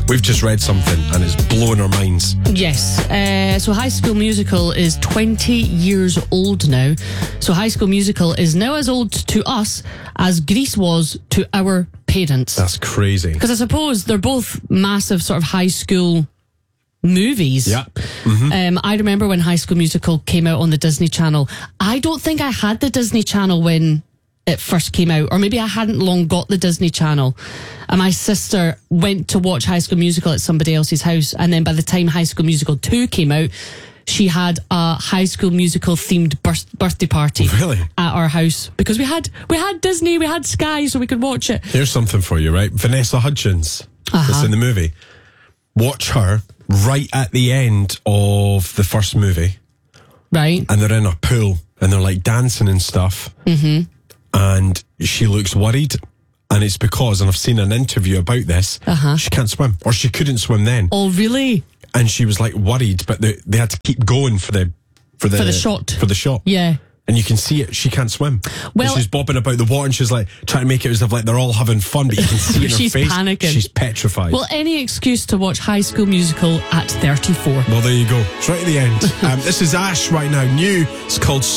We've just read something and it's blowing our minds. Yes. So High School Musical is 20 years old now. So High School Musical is now as old to us as Grease was to our parents. That's crazy. Because I suppose they're both massive sort of high school movies. Yeah. I remember when High School Musical came out on the Disney Channel. I don't think I had the Disney Channel when it first came out, or maybe I hadn't long got the Disney Channel, and my sister went to watch High School Musical at somebody else's house, and then by the time High School Musical 2 came out, she had a High School Musical themed birthday party at our house, because we had Disney, we had Sky, so we could watch it. Here's something for you, right? Vanessa Hudgens, that's in the movie. Watch her right at the end of the first movie, right? And they're in a pool and they're like dancing and stuff. And she looks worried, and it's because, and I've seen an interview about this, she can't swim, or she couldn't swim then. Oh, really? And she was like worried, but they had to keep going for the shot. Yeah. And you can see it, she can't swim. Well, and she's bobbing about the water, and she's like trying to make it as if like they're all having fun, but you can see in her she's face panicking. She's petrified. Well, any excuse to watch High School Musical at 34. Well, there you go. It's right at the end. This is Ash right now. New. It's called